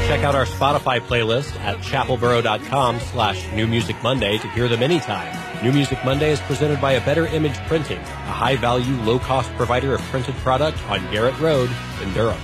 Check out our Spotify playlist at chapelboro.com/New Music Monday to hear them anytime. New Music Monday is presented by A Better Image Printing, a high-value, low-cost provider of printed product on Garrett Road in Durham.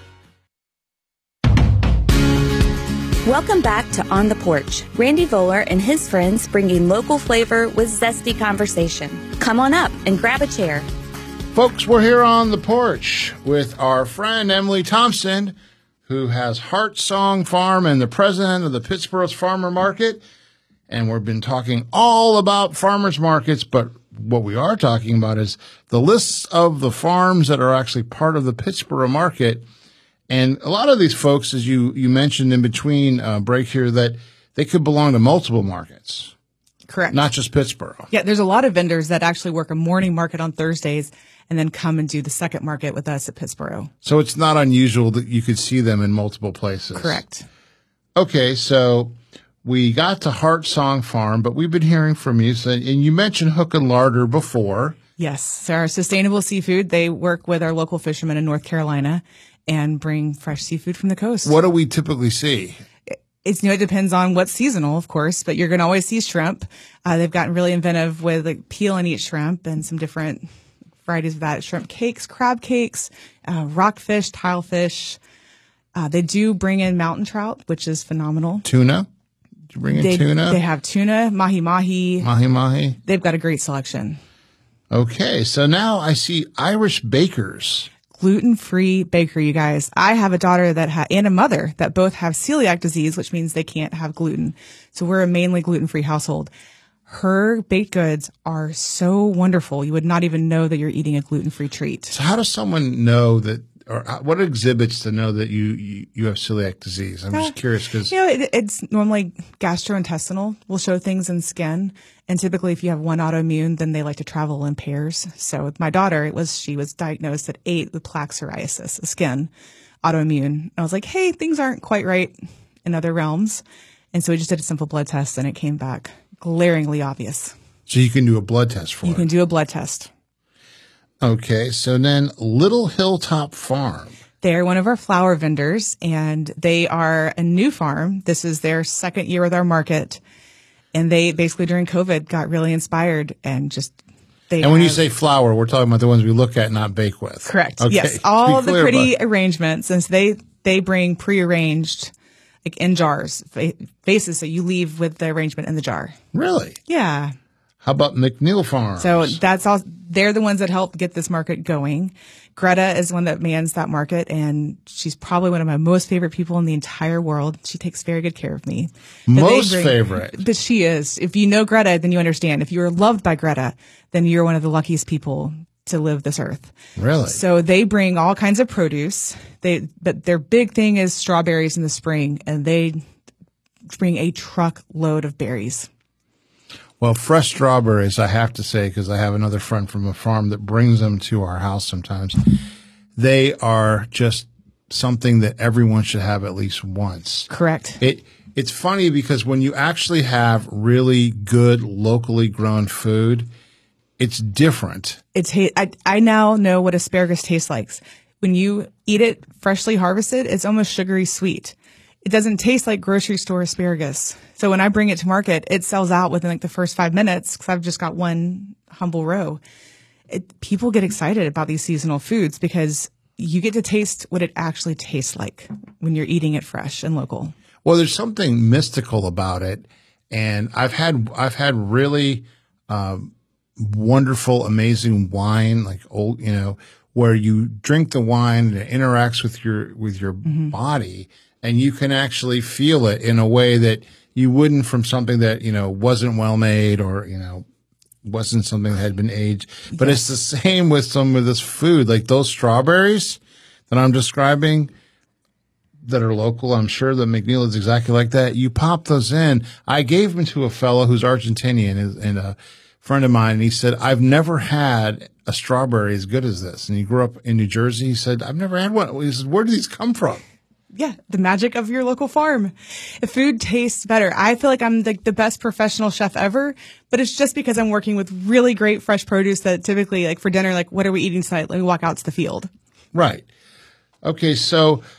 Welcome back to On the Porch. Randy Voller and his friends bringing local flavor with zesty conversation. Come on up and grab a chair. Folks, we're here on the porch with our friend Emily Thompson, who has Heart Song Farm and the president of the Pittsboro Farmer Market. And we've been talking all about farmers markets, but what we are talking about is the lists of the farms that are actually part of the Pittsboro market. And a lot of these folks, as you mentioned in between break here, that they could belong to multiple markets. Correct. Not just Pittsboro. Yeah, there's a lot of vendors that actually work a morning market on Thursdays and then come and do the second market with us at Pittsboro. So it's not unusual that you could see them in multiple places. Correct. Okay, so we got to Heart Song Farm, but we've been hearing from you, and you mentioned Hook and Larder before. Yes, so our sustainable seafood, they work with our local fishermen in North Carolina and bring fresh seafood from the coast. What do we typically see? It depends on what's seasonal, of course, but you're going to always see shrimp. They've gotten really inventive with like peel and eat shrimp and some different varieties of that. Shrimp cakes, crab cakes, rockfish, tilefish. They do bring in mountain trout, which is phenomenal. Tuna? Did you bring in tuna? They have tuna, mahi-mahi. Mahi-mahi? They've got a great selection. Okay, so now I see Irish Bakers. Gluten-free bakery, you guys. I have a daughter and a mother that both have celiac disease, which means they can't have gluten. So we're a mainly gluten-free household. Her baked goods are so wonderful. You would not even know that you're eating a gluten-free treat. So how does someone know that, or what exhibits to know that you have celiac disease? I'm just curious because it's normally gastrointestinal. We'll show things in skin, and typically if you have one autoimmune, then they like to travel in pairs. So with my daughter, she was diagnosed at 8 with plaque psoriasis, a skin autoimmune. I was like, hey, things aren't quite right in other realms, and so we just did a simple blood test, and it came back glaringly obvious. So you can do a blood test for it. You can do a blood test. Okay, so then Little Hilltop Farm. They're one of our flower vendors, and they are a new farm. This is their second year with our market, and they basically during COVID got really inspired and just when you say flower, we're talking about the ones we look at, not bake with. Correct. Okay. Yes, all the pretty arrangements, and so they bring prearranged, like in jars, vases, so you leave with the arrangement in the jar. Really? Yeah. How about McNeil Farms? So that's all. They're the ones that help get this market going. Greta is one that mans that market, and she's probably one of my most favorite people in the entire world. She takes very good care of me. Most favorite? But she is. If you know Greta, then you understand. If you are loved by Greta, then you're one of the luckiest people to live this earth. Really? So they bring all kinds of produce. But their big thing is strawberries in the spring, and they bring a truckload of berries. Well, fresh strawberries, I have to say, because I have another friend from a farm that brings them to our house sometimes. They are just something that everyone should have at least once. Correct. It's funny because when you actually have really good locally grown food, it's different. I now know what asparagus tastes like. When you eat it freshly harvested, it's almost sugary sweet. It doesn't taste like grocery store asparagus. So when I bring it to market, it sells out within like the first 5 minutes because I've just got one humble row. People get excited about these seasonal foods because you get to taste what it actually tastes like when you're eating it fresh and local. Well, there's something mystical about it. And I've had really, wonderful, amazing wine, like old, where you drink the wine and it interacts with your body. And you can actually feel it in a way that you wouldn't from something that, wasn't well made or, wasn't something that had been aged. But It's the same with some of this food, like those strawberries that I'm describing that are local. I'm sure that McNeil is exactly like that. You pop those in. I gave them to a fellow who's Argentinian and a friend of mine. And he said, I've never had a strawberry as good as this. And he grew up in New Jersey. He said, I've never had one. He said, where do these come from? Yeah, the magic of your local farm. The food tastes better. I feel like I'm the best professional chef ever, but it's just because I'm working with really great fresh produce that typically, like for dinner, like what are we eating tonight? Let me walk out to the field. Right. Okay, so